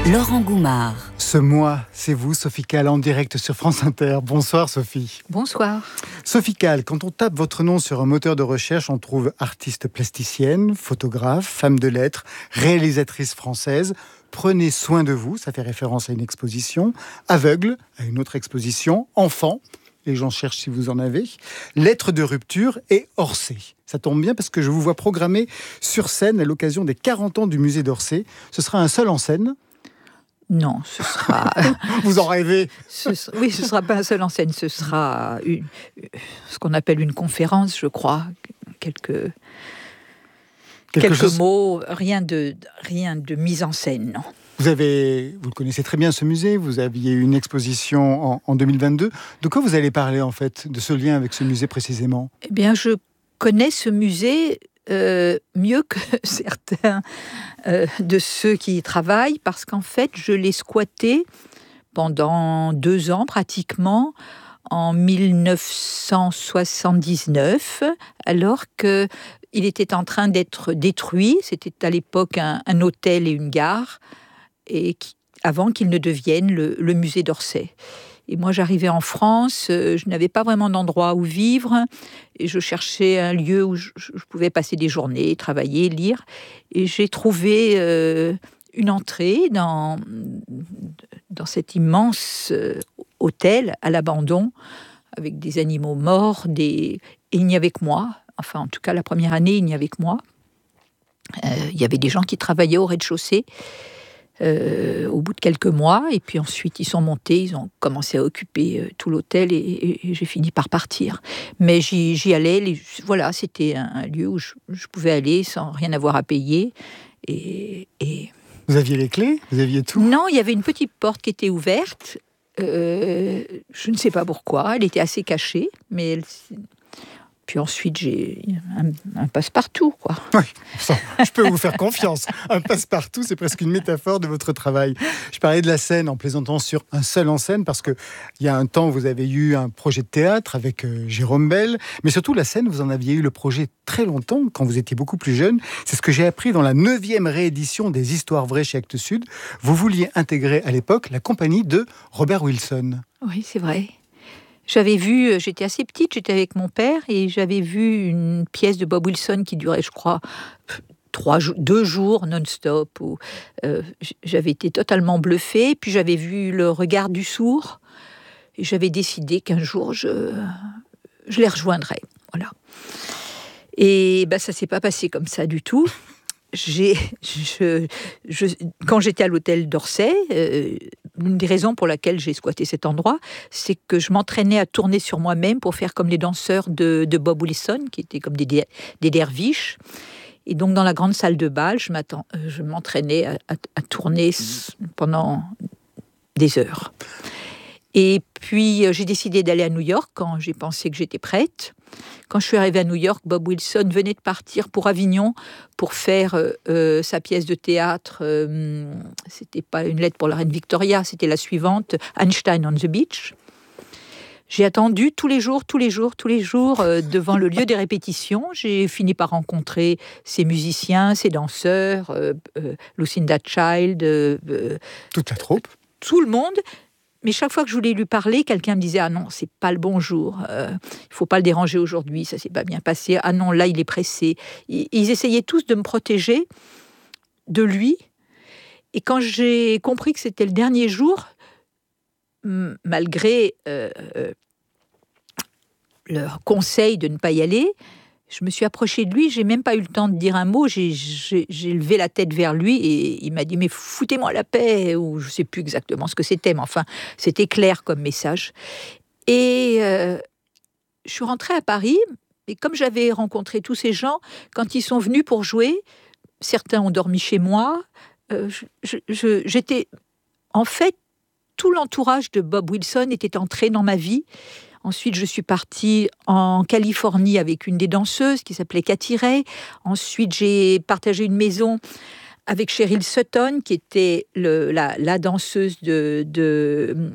Laurent Goumard. Ce mois, c'est vous, Sophie Calle, en direct sur France Inter. Bonsoir, Sophie. Bonsoir. Sophie Calle, quand on tape votre nom sur un moteur de recherche, on trouve artiste plasticienne, photographe, femme de lettres, réalisatrice française. Prenez soin de vous, ça fait référence à une exposition. Aveugle, à une autre exposition. Enfant, les gens cherchent si vous en avez. Lettres de rupture et Orsay. Ça tombe bien parce que je vous vois programmé sur scène à l'occasion des 40 ans du musée d'Orsay. Ce sera un seul en scène. Non, ce sera... Vous en rêvez? Oui, ce ne sera pas un seul en scène, ce sera ce qu'on appelle une conférence, je crois. Quelques mots, rien de mise en scène, non. Vous connaissez très bien ce musée, vous aviez une exposition en 2022. De quoi vous allez parler en fait, de ce lien avec ce musée précisément? Eh bien, je connais ce musée mieux que certains de ceux qui y travaillent, parce qu'en fait, je l'ai squatté pendant 2 ans pratiquement, en 1979, alors qu'il était en train d'être détruit. C'était à l'époque un hôtel et une gare, avant qu'il ne devienne le musée d'Orsay. Et moi, j'arrivais en France, je n'avais pas vraiment d'endroit où vivre, et je cherchais un lieu où je pouvais passer des journées, travailler, lire. Et j'ai trouvé une entrée dans cet immense hôtel à l'abandon, avec des animaux morts, et il n'y avait que moi. Enfin, en tout cas, la première année, il n'y avait que moi. Il y avait des gens qui travaillaient au rez-de-chaussée. Au bout de quelques mois, et puis ensuite ils sont montés, ils ont commencé à occuper tout l'hôtel, et j'ai fini par partir. Mais j'y allais, voilà, c'était un lieu où je pouvais aller sans rien avoir à payer. Et... Vous aviez les clés? Vous aviez tout? Non, il y avait une petite porte qui était ouverte. Je ne sais pas pourquoi, elle était assez cachée, mais puis ensuite, j'ai un passe-partout, quoi. Oui, ça, je peux vous faire confiance. Un passe-partout, c'est presque une métaphore de votre travail. Je parlais de la scène en plaisantant sur un seul en scène, parce qu'il y a un temps, vous avez eu un projet de théâtre avec Jérôme Bel, mais surtout la scène, vous en aviez eu le projet très longtemps, quand vous étiez beaucoup plus jeune. C'est ce que j'ai appris dans la 9e réédition des Histoires vraies chez Actes Sud. Vous vouliez intégrer à l'époque la compagnie de Robert Wilson. Oui, c'est vrai. J'avais vu, j'étais assez petite, j'étais avec mon père, et j'avais vu une pièce de Bob Wilson qui durait, je crois, 2 jours non-stop, où j'avais été totalement bluffée. Puis j'avais vu Le Regard du sourd, et j'avais décidé qu'un jour je les rejoindrais. Voilà. Et ça s'est pas passé comme ça du tout. Quand j'étais à l'hôtel d'Orsay, l'une des raisons pour laquelle j'ai squatté cet endroit, c'est que je m'entraînais à tourner sur moi-même pour faire comme les danseurs de Bob Wilson, qui étaient comme des derviches. Et donc, dans la grande salle de bal, je m'entraînais à tourner pendant des heures. Et puis, j'ai décidé d'aller à New York quand j'ai pensé que j'étais prête. Quand je suis arrivée à New York, Bob Wilson venait de partir pour Avignon pour faire sa pièce de théâtre. C'était pas Une lettre pour la reine Victoria, c'était la suivante, Einstein on the Beach. J'ai attendu tous les jours, devant le lieu des répétitions. J'ai fini par rencontrer ces musiciens, ces danseurs, Lucinda Child. Toute la troupe. Tout le monde. Mais chaque fois que je voulais lui parler, quelqu'un me disait « Ah non, c'est pas le bon jour. Il faut pas le déranger aujourd'hui, ça s'est pas bien passé. Ah non, là, il est pressé. » Ils essayaient tous de me protéger de lui. Et quand j'ai compris que c'était le dernier jour, malgré leur conseil de ne pas y aller, je me suis approchée de lui, j'ai même pas eu le temps de dire un mot, j'ai levé la tête vers lui et il m'a dit « Mais foutez-moi la paix !» ou je sais plus exactement ce que c'était, mais enfin, c'était clair comme message. Et je suis rentrée à Paris, et comme j'avais rencontré tous ces gens, quand ils sont venus pour jouer, certains ont dormi chez moi, j'étais... En fait, tout l'entourage de Bob Wilson était entré dans ma vie. Ensuite, je suis partie en Californie avec une des danseuses qui s'appelait Cathy Ray. Ensuite, j'ai partagé une maison avec Cheryl Sutton, qui était la danseuse de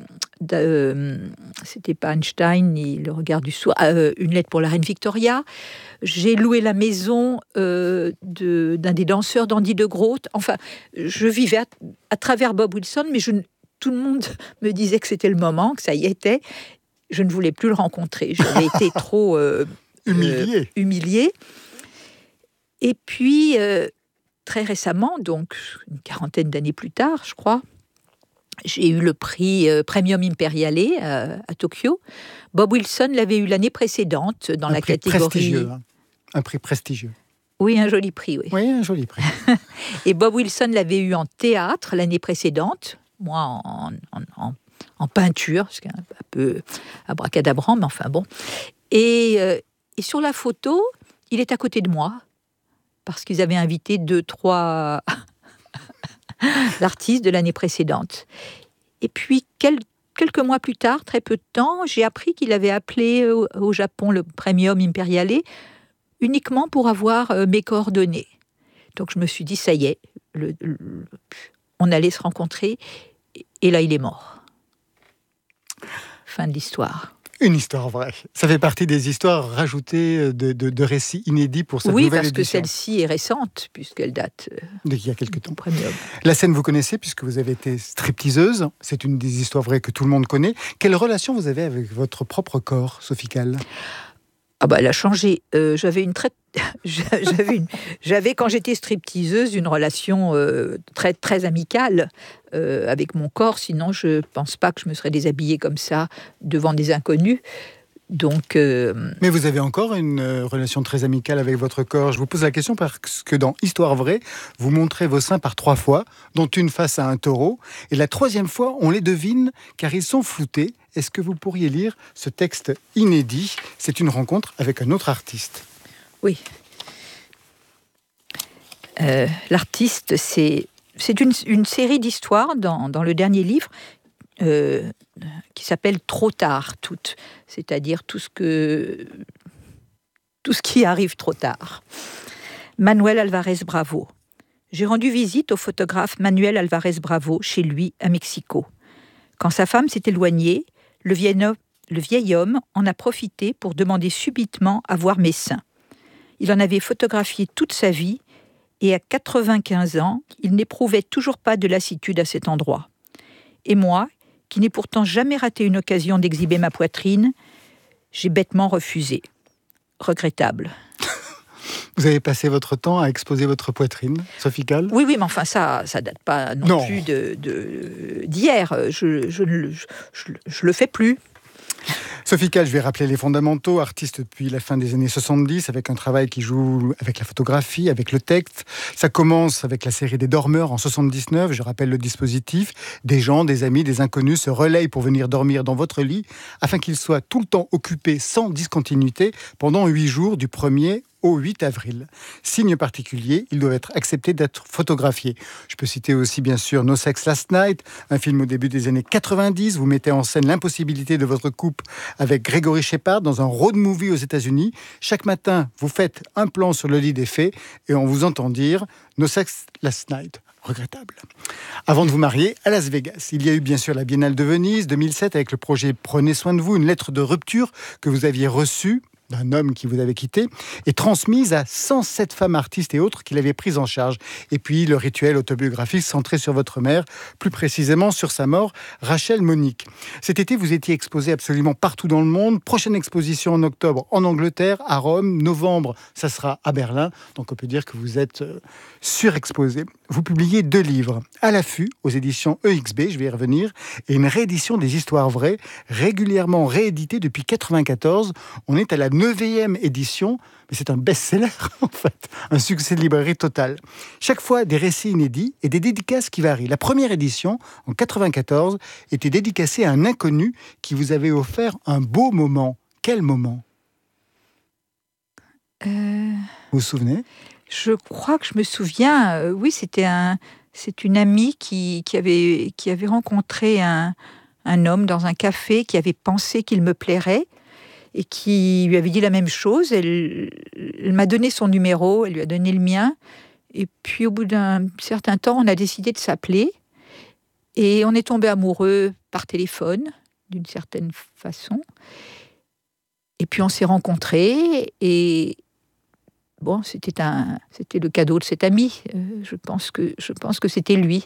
c'était pas Einstein ni Le regard du soir, Une lettre pour la reine Victoria. J'ai loué la maison d'un des danseurs d'Andy de Groot. Enfin, je vivais à travers Bob Wilson, mais tout le monde me disait que c'était le moment, que ça y était. Je ne voulais plus le rencontrer. J'avais été trop humiliée. Et puis, très récemment, donc une quarantaine d'années plus tard, je crois, j'ai eu le prix Premium Imperiale à Tokyo. Bob Wilson l'avait eu l'année précédente dans la catégorie... Prestigieux, hein. Un prix prestigieux. Oui, un joli prix, oui. Oui, un joli prix. Et Bob Wilson l'avait eu en théâtre l'année précédente, moi en peinture, ce qui est un peu abracadabrant, mais enfin bon. Et sur la photo, il est à côté de moi, parce qu'ils avaient invité 2-3 artistes de l'année précédente. Et puis, quelques mois plus tard, très peu de temps, j'ai appris qu'il avait appelé au Japon le Premium Imperiale uniquement pour avoir mes coordonnées. Donc je me suis dit, ça y est, on allait se rencontrer, et là il est mort. Fin de l'histoire. Une histoire vraie. Ça fait partie des histoires rajoutées de récits inédits pour cette nouvelle édition. Oui, parce que celle-ci est récente, puisqu'elle date d'il y a quelques temps. Premium. La scène, vous connaissez, puisque vous avez été stripteaseuse. C'est une des histoires vraies que tout le monde connaît. Quelle relation vous avez avec votre propre corps, Sophie Calle ? Ah bah, elle a changé. J'avais quand j'étais stripteaseuse, une relation très, très amicale avec mon corps. Sinon, je ne pense pas que je me serais déshabillée comme ça devant des inconnus. Donc, Mais vous avez encore une relation très amicale avec votre corps. Je vous pose la question parce que dans Histoire vraie, vous montrez vos seins par 3 fois, dont une face à un taureau. Et la 3e fois, on les devine car ils sont floutés. Est-ce que vous pourriez lire ce texte inédit ? C'est une rencontre avec un autre artiste. Oui. L'artiste, c'est une série d'histoires dans le dernier livre qui s'appelle Trop tard, toutes. C'est-à-dire tout ce qui arrive trop tard. Manuel Alvarez Bravo. J'ai rendu visite au photographe Manuel Alvarez Bravo chez lui à Mexico. Quand sa femme s'est éloignée, le vieil homme en a profité pour demander subitement à voir mes seins. Il en avait photographié toute sa vie et à 95 ans, il n'éprouvait toujours pas de lassitude à cet endroit. Et moi, qui n'ai pourtant jamais raté une occasion d'exhiber ma poitrine, j'ai bêtement refusé. Regrettable. Vous avez passé votre temps à exposer votre poitrine, Sophie Calle ? Oui, mais enfin, ça date pas non plus d'hier. Je le fais plus. Sophie Calle, je vais rappeler les fondamentaux, artiste depuis la fin des années 70, avec un travail qui joue avec la photographie, avec le texte. Ça commence avec la série des Dormeurs en 79, je rappelle le dispositif. Des gens, des amis, des inconnus se relayent pour venir dormir dans votre lit, afin qu'ils soient tout le temps occupés sans discontinuité pendant 8 jours du 1er au 8 avril. Signe particulier, ils doivent être acceptés d'être photographiés. Je peux citer aussi bien sûr No Sex Last Night, un film au début des années 90. Vous mettez en scène l'impossibilité de votre couple avec Gregory Shepard dans un road movie aux États-Unis. Chaque matin, vous faites un plan sur le lit des faits et on vous entend dire No Sex Last Night. Regrettable. Avant de vous marier, à Las Vegas, il y a eu bien sûr la Biennale de Venise 2007 avec le projet Prenez soin de vous, une lettre de rupture que vous aviez reçue d'un homme qui vous avait quitté, et transmise à 107 femmes artistes et autres qui l'avaient prise en charge. Et puis le rituel autobiographique centré sur votre mère, plus précisément sur sa mort, Rachel Monique. Cet été, vous étiez exposé absolument partout dans le monde. Prochaine exposition en octobre en Angleterre, à Rome. Novembre, ça sera à Berlin. Donc on peut dire que vous êtes surexposé. Vous publiez 2 livres, À l'affût, aux éditions EXB, je vais y revenir, et une réédition des histoires vraies, régulièrement rééditée depuis 1994. On est à la 9e édition, mais c'est un best-seller en fait, un succès de librairie total. Chaque fois des récits inédits et des dédicaces qui varient. La première édition, en 1994, était dédicacée à un inconnu qui vous avait offert un beau moment. Quel moment ? Vous vous souvenez ? Je crois que je me souviens, oui, c'est une amie qui avait rencontré un homme dans un café qui avait pensé qu'il me plairait et qui lui avait dit la même chose. Elle m'a donné son numéro, elle lui a donné le mien. Et puis, au bout d'un certain temps, on a décidé de s'appeler. Et on est tombé amoureux par téléphone. d'une certaine façon. Et puis on s'est rencontrés et bon, c'était le cadeau de cet ami. Je pense que c'était lui.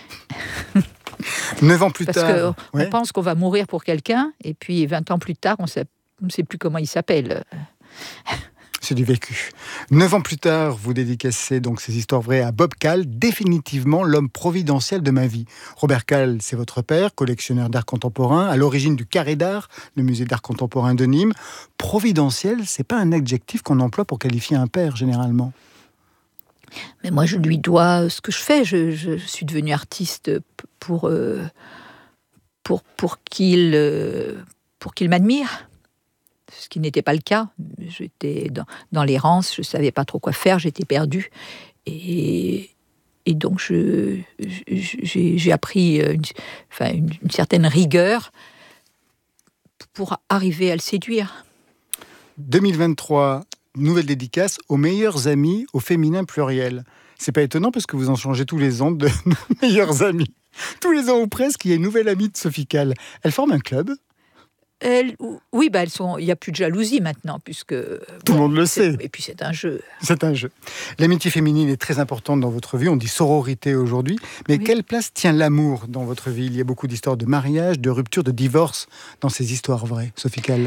9 ans plus Parce tard. qu'on pense qu'on va mourir pour quelqu'un, et puis 20 ans plus tard, on ne sait plus comment il s'appelle. C'est du vécu. 9 ans plus tard, vous dédicacez donc ces histoires vraies à Bob Kahl, définitivement l'homme providentiel de ma vie. Robert Kahl, c'est votre père, collectionneur d'art contemporain, à l'origine du Carré d'Art, le musée d'art contemporain de Nîmes. Providentiel, c'est pas un adjectif qu'on emploie pour qualifier un père, généralement. Mais moi, je lui dois ce que je fais. Je suis devenue artiste pour qu'il m'admire. Ce qui n'était pas le cas. J'étais dans l'errance, je ne savais pas trop quoi faire, j'étais perdue. Et donc, j'ai appris une certaine rigueur pour arriver à le séduire. 2023, nouvelle dédicace aux meilleurs amis au féminin pluriel. C'est pas étonnant parce que vous en changez tous les ans de meilleurs amis. Tous les ans ou presque, il y a une nouvelle amie de Sophie Kahl. Elle forme un club. Oui, il n'y a plus de jalousie maintenant, puisque... Tout le monde le sait. Et puis c'est un jeu. C'est un jeu. L'amitié féminine est très importante dans votre vie, on dit sororité aujourd'hui, mais oui. Quelle place tient l'amour dans votre vie ? Il y a beaucoup d'histoires de mariage, de rupture, de divorce dans ces histoires vraies, Sophie Kahl.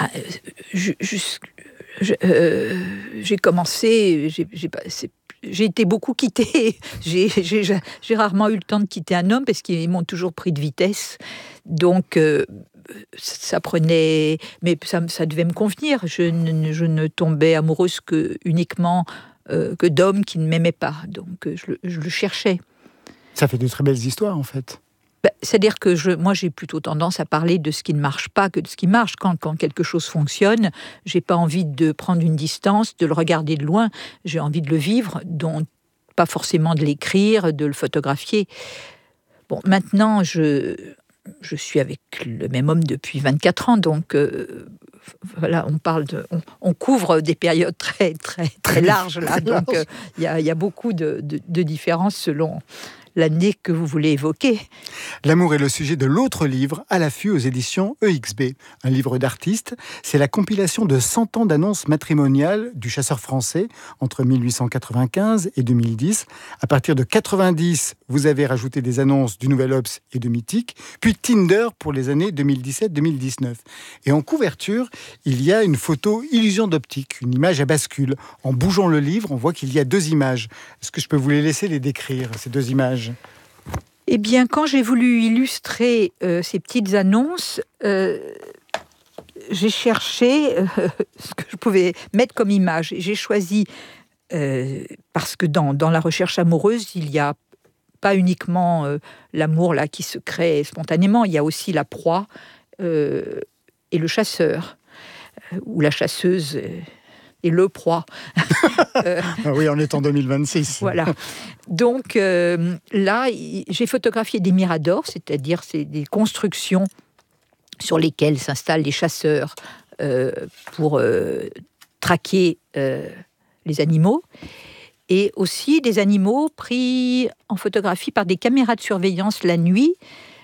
J'ai commencé... J'ai été beaucoup quittée. J'ai rarement eu le temps de quitter un homme parce qu'ils m'ont toujours pris de vitesse. Donc, ça prenait... Mais ça devait me convenir. Je ne tombais amoureuse uniquement que d'hommes qui ne m'aimaient pas. Donc, je le cherchais. Ça fait de très belles histoires, en fait. C'est-à-dire que moi, j'ai plutôt tendance à parler de ce qui ne marche pas que de ce qui marche. Quand quelque chose fonctionne, j'ai pas envie de prendre une distance, de le regarder de loin. J'ai envie de le vivre, donc pas forcément de l'écrire, de le photographier. Bon, maintenant, je suis avec le même homme depuis 24 ans, donc voilà, on couvre des périodes très, très, très larges, là. Donc, il y a beaucoup de différences selon l'année que vous voulez évoquer. L'amour est le sujet de l'autre livre, À l'affût aux éditions EXB. Un livre d'artiste, c'est la compilation de 100 ans d'annonces matrimoniales du chasseur français entre 1895 et 2010. À partir de 90, vous avez rajouté des annonces du Nouvel Obs et de Mythique, puis Tinder pour les années 2017-2019. Et en couverture, il y a une photo illusion d'optique, une image à bascule. En bougeant le livre, on voit qu'il y a 2 images. Est-ce que je peux vous les laisser les décrire, ces 2 images ? Eh bien, quand j'ai voulu illustrer ces petites annonces, j'ai cherché ce que je pouvais mettre comme image. J'ai choisi, parce que dans la recherche amoureuse, il n'y a pas uniquement l'amour là qui se crée spontanément, il y a aussi la proie et le chasseur, ou la chasseuse... et le proie. Oui, on est en 2026. Voilà. Donc là, j'ai photographié des miradors, c'est-à-dire c'est des constructions sur lesquelles s'installent les chasseurs pour traquer les animaux, et aussi des animaux pris en photographie par des caméras de surveillance la nuit.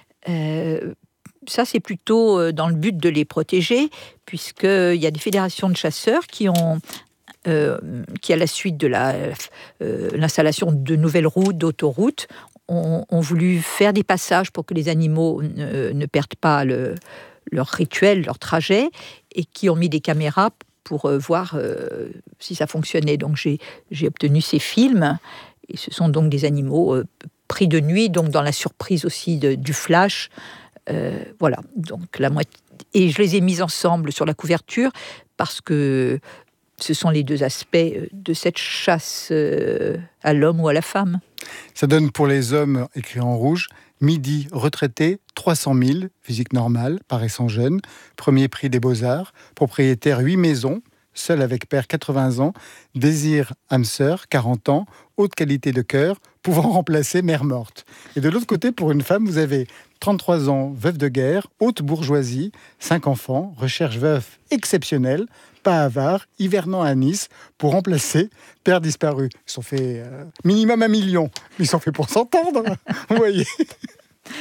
Ça, c'est plutôt dans le but de les protéger, puisqu'il y a des fédérations de chasseurs qui, à la suite de l'installation de nouvelles routes, d'autoroutes, ont voulu faire des passages pour que les animaux ne perdent pas leur rituel, leur trajet, et qui ont mis des caméras pour voir si ça fonctionnait. Donc j'ai obtenu ces films, et ce sont donc des animaux pris de nuit, donc dans la surprise aussi du flash. Voilà, donc la moitié. Et je les ai mis ensemble sur la couverture parce que ce sont les 2 aspects de cette chasse à l'homme ou à la femme. Ça donne pour les hommes, écrit en rouge, Midi, retraité, 300 000, physique normale, paraissant jeune, premier prix des Beaux-Arts, propriétaire 8 maisons, seul avec père 80 ans, désir âme sœur, 40 ans, haute qualité de cœur, pouvant remplacer mère morte. Et de l'autre côté, pour une femme, vous avez 33 ans, veuve de guerre, haute bourgeoisie, 5 enfants, recherche veuf exceptionnelle, pas avare, hivernant à Nice, pour remplacer père disparu. Ils sont fait minimum 1 million, mais ils sont faits pour s'entendre, vous voyez.